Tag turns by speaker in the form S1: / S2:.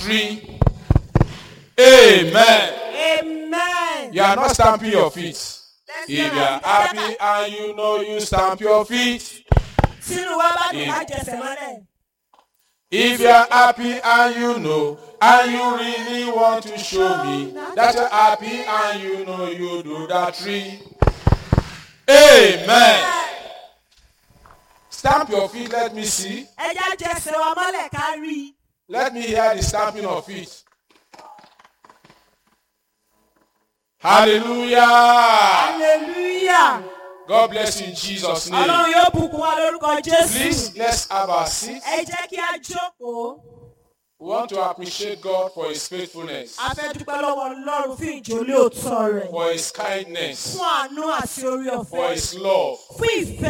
S1: 3. Amen.
S2: Amen.
S1: You are not stamping your feet.
S2: Let's
S1: If
S2: go
S1: you are
S2: now.
S1: happy and you know you stamp your feet.
S2: Sínú wa bá dùn ká jẹsẹ̀ mọ́lẹ̀.
S1: If you are happy and you know and you really want to show me that you're happy and you know you do that 3. Amen. Stamp your feet, let me see.
S2: Ẹ já jẹsẹ̀ wa mọ́lẹ̀ ká rí i.
S1: Let me hear the stamping of feet. Hallelujah.
S2: Hallelujah.
S1: God bless you in Jesus' name.
S2: Ọlọ́run yóò bùkún wa lórúkọ Jésù.
S1: Please, let's have our seats.
S2: Ẹ jẹ́ kí a jókòó.
S1: We want to appreciate God for His faithfulness,
S2: A fẹ́ dúpẹ́ lọ́wọ́ Ọlọ́run fún ìjòlè òótọ́ rẹ̀.
S1: for His kindness,
S2: Fún àánú àti orí
S1: for
S2: ọ̀fẹ́.
S1: His love.
S2: Fún ìfẹ́